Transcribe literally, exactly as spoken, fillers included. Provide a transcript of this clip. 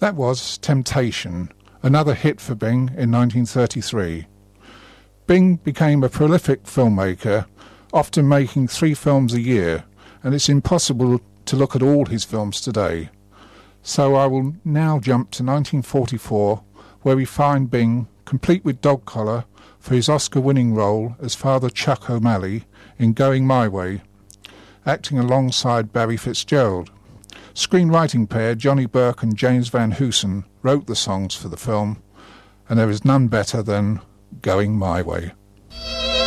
That was Temptation, another hit for Bing in nineteen thirty-three. Bing became a prolific filmmaker, often making three films a year, and it's impossible to look at all his films today. So I will now jump to nineteen forty-four, where we find Bing, complete with dog collar, for his Oscar-winning role as Father Chuck O'Malley in Going My Way, acting alongside Barry Fitzgerald. Screenwriting pair Johnny Burke and James Van Hoosen wrote the songs for the film, and there is none better than Going My Way.